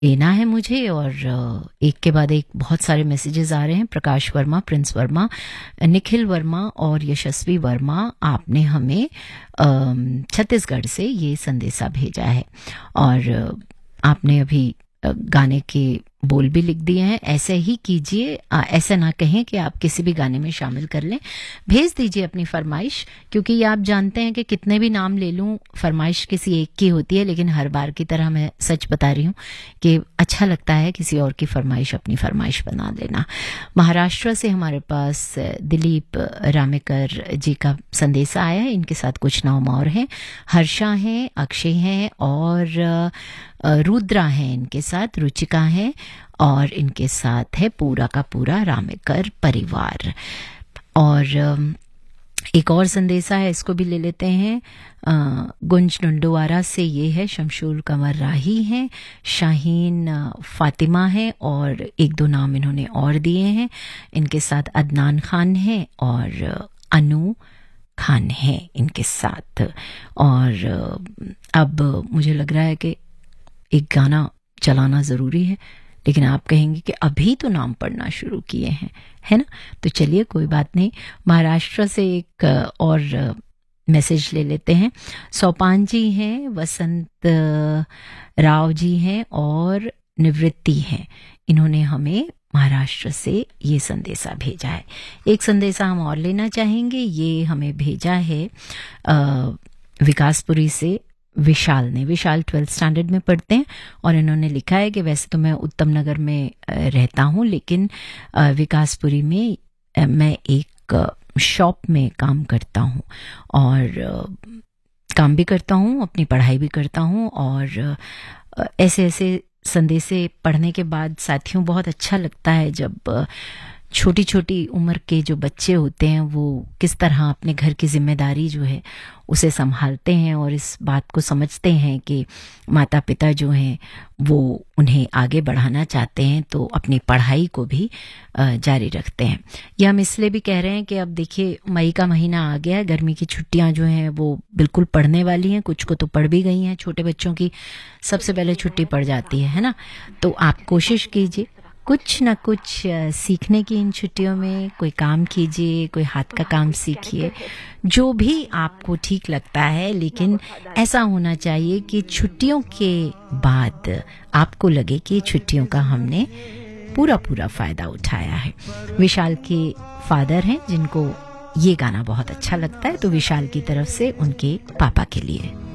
लेना है मुझे। और एक के बाद एक बहुत सारे मैसेजेस आ रहे हैं। प्रकाश वर्मा, प्रिंस वर्मा, निखिल वर्मा और यशस्वी वर्मा, आपने हमें छत्तीसगढ़ से ये संदेशा भेजा है। और आपने अभी गाने के बोल भी लिख दिए हैं। ऐसे ही कीजिए, ऐसा ना कहें कि आप किसी भी गाने में शामिल कर लें। भेज दीजिए अपनी फरमाइश, क्योंकि ये आप जानते हैं कि कितने भी नाम ले लूं, फरमाइश किसी एक की होती है। लेकिन हर बार की तरह मैं सच बता रही हूं कि अच्छा लगता है किसी और की फरमाइश अपनी फरमाइश बना लेना। महाराष्ट्र से हमारे पास दिलीप रामेकर जी का संदेशा आया है। इनके साथ कुछ नाम और हैं। हर्षा हैं, अक्षय हैं और रुद्रा हैं। इनके साथ रुचिका है और इनके साथ है पूरा का पूरा रामेकर परिवार। और एक और संदेशा है, इसको भी ले लेते हैं। गुंज नंडोवारा से ये है। शमशूल कंवर राही हैं, शाहीन फातिमा है और एक दो नाम इन्होंने और दिए हैं। इनके साथ अदनान खान है और अनु खान है इनके साथ। और अब मुझे लग रहा है कि एक गाना चलाना ज़रूरी है, लेकिन आप कहेंगे कि अभी तो नाम पढ़ना शुरू किए हैं, है ना? तो चलिए, कोई बात नहीं। महाराष्ट्र से एक और मैसेज ले लेते हैं। सोपान जी हैं, वसंत राव जी हैं और निवृत्ति हैं। इन्होंने हमें महाराष्ट्र से ये संदेशा भेजा है। एक संदेशा हम और लेना चाहेंगे। ये हमें भेजा है विकासपुरी से विशाल ने। विशाल 12th स्टैंडर्ड में पढ़ते हैं और इन्होंने लिखा है कि वैसे तो मैं उत्तम नगर में रहता हूँ, लेकिन विकासपुरी में मैं एक शॉप में काम करता हूँ और काम भी करता हूँ, अपनी पढ़ाई भी करता हूँ। और ऐसे ऐसे संदेशे पढ़ने के बाद साथियों बहुत अच्छा लगता है जब छोटी छोटी उम्र के जो बच्चे होते हैं वो किस तरह अपने घर की जिम्मेदारी जो है उसे संभालते हैं और इस बात को समझते हैं कि माता पिता जो हैं वो उन्हें आगे बढ़ाना चाहते हैं, तो अपनी पढ़ाई को भी जारी रखते हैं। ये हम इसलिए भी कह रहे हैं कि अब देखिए मई का महीना आ गया है, गर्मी की छुट्टियां जो हैं वो बिल्कुल पड़ने वाली हैं। कुछ को तो पड़ भी गई हैं। छोटे बच्चों की सबसे पहले छुट्टी पड़ जाती है ना? तो आप कोशिश कीजिए कुछ ना कुछ सीखने की इन छुट्टियों में। कोई काम कीजिए, कोई हाथ का काम सीखिए, जो भी आपको ठीक लगता है। लेकिन ऐसा होना चाहिए कि छुट्टियों के बाद आपको लगे कि छुट्टियों का हमने पूरा पूरा फायदा उठाया है। विशाल के फादर हैं जिनको ये गाना बहुत अच्छा लगता है, तो विशाल की तरफ से उनके पापा के लिए।